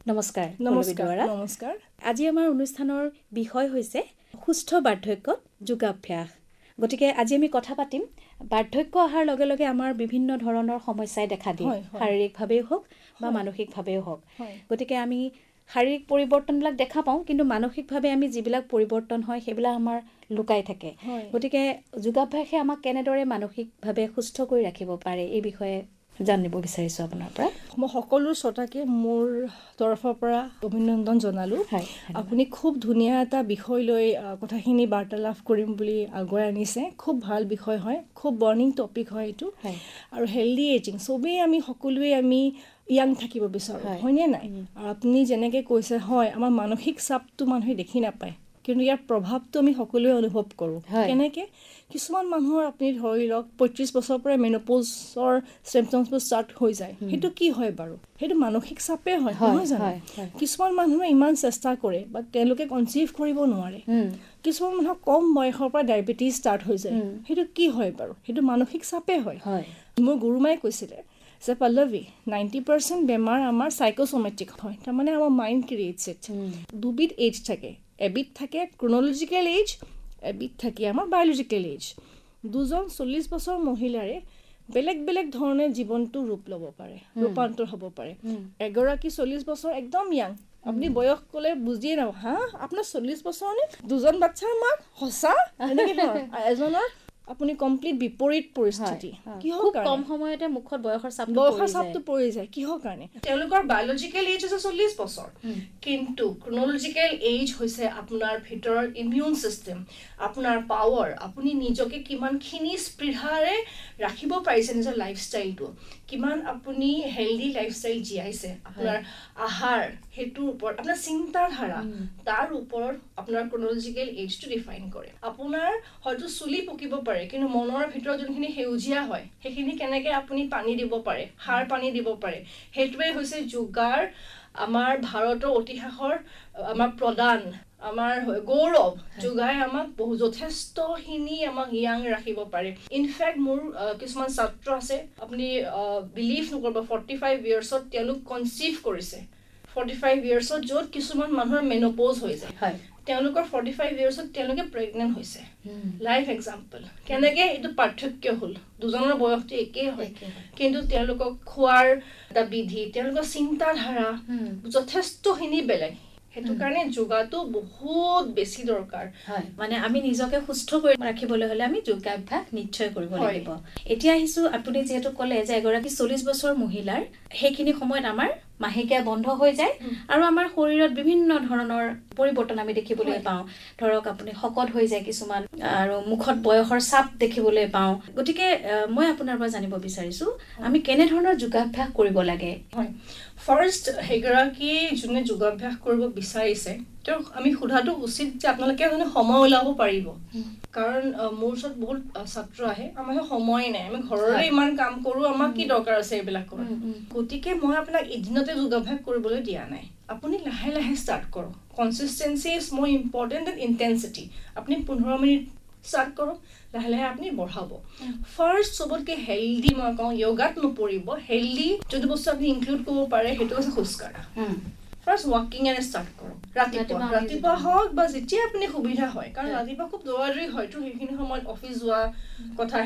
নমস্কাৰ। নমস্কাৰ। আজি আমাৰ অনুষ্ঠানৰ বিষয় হৈছে সুস্থ বাৰ্ধক্যত যোগাভ্যাস। গতিকে আজি আমি কথা পাতিম বাৰ্ধক্য অহাৰ লগে লগে আমাৰ বিভিন্ন ধৰণৰ সমস্যাই দেখা দিয়ে, শাৰীৰিকভাৱেই হওক বা মানসিকভাৱেও হওক। গতিকে আমি শাৰীৰিক পৰিৱৰ্তনবিলাক দেখা পাওঁ, কিন্তু মানসিকভাৱে আমি যিবিলাক পৰিৱৰ্তন হয় সেইবিলাক আমাৰ লুকাই থাকে। গতিকে যোগাভ্যাসে আমাক কেনেদৰে মানসিকভাৱে সুস্থ কৰি ৰাখিব পাৰে এই বিষয়ে জানিব বিচাৰিছোঁ আপোনাৰ পৰা। মই সকলো শ্ৰোতাকে মোৰ তৰফৰ পৰা অভিনন্দন জনালোঁ। আপুনি খুব ধুনীয়া এটা বিষয় লৈ কথাখিনি বাৰ্তালাপ কৰিম বুলি আগুৱাই আনিছে। খুব ভাল বিষয় হয়, খুব বাৰ্নিং টপিক হয় এইটো। আৰু হেল্ডি এজিং, চবেই আমি সকলোৱে আমি য়াং থাকিব বিচাৰোঁ, হয়নে নাই? আৰু আপুনি যেনেকৈ কৈছে, হয়, আমাৰ মানসিক চাপটো মানুহে দেখি নাপায়, কিন্তু ইয়াৰ প্ৰভাৱটো আমি সকলোৱে অনুভৱ কৰোঁ। কেনেকৈ? কিছুমান মানুহৰ আপুনি ধৰি লওক 35 বছৰৰ পৰা মেন'পজৰ চিম্পটমছবোৰ ষ্টাৰ্ট হৈ যায়। সেইটো কি হয় বাৰু? সেইটো মানসিক চাপেই হয়, নহয় জানো? কিছুমান মানুহে ইমান চেষ্টা কৰে বা তেওঁলোকে কনচিভ কৰিব নোৱাৰে। কিছুমান মানুহৰ কম বয়সৰ পৰা ডায়েবেটিছ ষ্টাৰ্ট হৈ যায়। সেইটো কি হয় বাৰু? সেইটো মানসিক চাপেই হয়। মোৰ গুৰুমাই কৈছিলে যে পল্লৱী 90% বেমাৰ আমাৰ চাইক'ছমেট্ৰিক হয়, তাৰমানে আমাৰ মাইণ্ড ক্ৰিয়েটছ ইট। দুবিধ এজ থাকে, এবিধ থাকে ক্ৰনলজিকেল এজ, এবিধ থাকে আমাৰ বায়'লজিকেল এজ। দুজন 40 বছৰ মহিলাৰে বেলেগ বেলেগ ধৰণে জীৱনটো ৰূপ ল'ব পাৰে, ৰূপান্তৰ হ'ব পাৰে। এগৰাকী 40 বছৰ একদম য়াং, আপুনি বয়স ক'লে বুজিয়ে নাপাব, হা আপোনাৰ 40 বছৰ নে? দুজন বাচ্ছাৰ মাক, সঁচা? এনেকৈ ধৰণৰ এজনৰ আপুনি কমপ্লিট বিপৰীত পৰিস্থিতি। কিহৰ কাৰণে? কম সময়তে মুখত বয়সৰ চাপটো পৰি যায়। কিহৰ কাৰণে? তেওঁলোকৰ বায়'লজিকেল এজ হৈছে 40 বছৰ, কিন্তু ক্ৰনলজিকেল এজ হৈছে আপোনাৰ ভিতৰৰ ইমিউন চিষ্টেম, আপোনাৰ পাৱাৰ, আপুনি নিজকে কিমানখিনি স্পৃহাৰে ৰাখিব পাৰিছে নিজৰ লাইফষ্টাইলটো, কিমান আপুনি হেল্ডি লাইফষ্টাইল জীয়াইছে, আপোনাৰ আহাৰ, সেইটোৰ ওপৰত আপোনাৰ চিন্তাধাৰা, তাৰ ওপৰত আপোনাৰ ক্ৰনলজিকেল এজটো ডিফাইন কৰে। আপোনাৰ হয়তো চুলি পকিব পাৰে, কিন্তু মনৰ ভিতৰত যোনখিনি সেউজীয়া হয় সেইখিনি কেনেকৈ আপুনি পানী দিব পাৰে, সাৰ পানী দিব পাৰে, সেইটোৱে হৈছে যোগাৰ আমাৰ ভাৰতৰ ইতিহাসৰ আমাৰ প্ৰদান, আমাৰ গৌৰৱ। যোগাই আমাক যথেষ্টখিনি আমাক য়াং ৰাখিব পাৰে। ইনফেক্ট মোৰ কিছুমান ছাত্ৰ আছে, আপুনি বিলিভ নকৰিব, 45 ইয়াৰ্ছত তেওঁলোক কনচিভ কৰিছে। 45 ইয়াৰ্ছত য'ত কিছুমান মানুহৰ মেন'পজ হৈ যায়, তেওঁলোকৰ 45 ইয়াৰ্ছত তেওঁলোকে প্ৰেগনেণ্ট হৈছে। Life example. কেনেকৈ এইটো পাৰ্থক্য হ'ল? দুজনৰ বয়সটো একেই হয়, কিন্তু তেওঁলোকক খোৱাৰ এটা বিধি, তেওঁলোকৰ চিন্তাধাৰা যথেষ্টখিনি বেলেগ। সেইটো কাৰণে যোগাটো বহুত বেছি দৰকাৰ। মানে আমি নিজকে সুস্থ কৰি ৰাখিবলৈ হ'লে আমি যোগাভ্যাস নিশ্চয় কৰিব লাগিব। এতিয়া আহিছোঁ, আপুনি যিহেতু ক'লে যে এগৰাকী 40 বছৰ মহিলাৰ সেইখিনি সময়ত আমাৰ মাহেকীয়া বন্ধ হৈ যায় আৰু আমাৰ শৰীৰত বিভিন্ন ধৰণৰ পৰিৱৰ্তন আমি দেখিবলৈ পাওঁ। ধৰক আপুনি শকত হৈ যায় কিছুমান, আৰু মুখত বয়সৰ চাপ দেখিবলৈ পাওঁ। গতিকে মই আপোনাৰ পৰা জানিব বিচাৰিছোঁ আমি কেনেধৰণৰ যোগাভ্যাস কৰিব লাগে? ফাৰ্ষ্ট, সেইগৰাকী যোনে যোগাভ্যাস কৰিব বিচাৰিছে তেওঁক আমি সোধাটো উচিত যে আপোনালোকে সময় ওলাব পাৰিব। কাৰণ মোৰ ওচৰত বহুত ছাত্ৰ আহে, আমাৰ সময় নাই, আমি ঘৰৰে ইমান কাম কৰোঁ, আমাৰ কি দৰকাৰ আছে এইবিলাকৰ। গতিকে মই আপোনাক এদিনতে যোগাভ্যাস কৰিবলৈ দিয়া নাই, আপুনি লাহে লাহে ষ্টাৰ্ট কৰক। কনচিষ্টেঞ্চি ইজ মোৰ ইম্পৰ্টেণ্ট দেন ইণ্টেনচিটি। আপুনি 15 মিনিট ষ্টাৰ্ট কৰক, লাহে লাহে আপুনি বঢ়াব। ফাৰ্ষ্ট চবতকৈ হেল্ডি মই কওঁ, য়োগাত নপৰিব, হেল্ডি যোনটো বস্তু আপুনি ইনক্লুড কৰিব পাৰে সেইটো হৈছে খোজকাঢ়া। ফাৰ্ষ্ট ৱাকিং এৰে ষ্টাৰ্ট কৰক, ৰাতিপুৱা হওক বা যেতিয়া আপুনি সুবিধা হয়, কাৰণ ৰাতিপুৱা খুব দৌৰা দৌৰি হয়তো, সেইখিনি সময়ত অফিচ যোৱা কথা